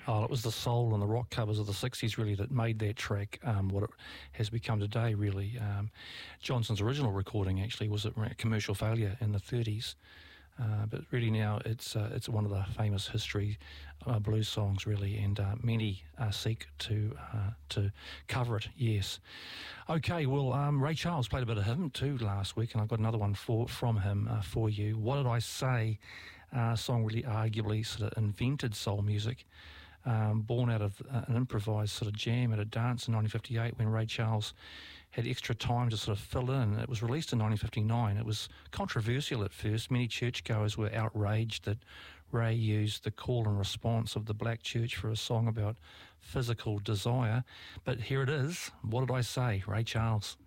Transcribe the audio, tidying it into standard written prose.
Oh, it was the soul and the rock covers of the 60s really that made that track what it has become today, really. Johnson's original recording actually was a commercial failure in the 30s. But really now it's one of the famous history blues songs, really, and many seek to cover it. Yes. Okay. Well, Ray Charles played a bit of him too last week, and I've got another one from him for you. What Did I Say? Song really arguably sort of invented soul music. Born out of an improvised sort of jam at a dance in 1958 when Ray Charles had extra time to sort of fill in. It was released in 1959. It was controversial at first. Many churchgoers were outraged that Ray used the call and response of the black church for a song about physical desire. But here it is. What Did I Say? Ray Charles.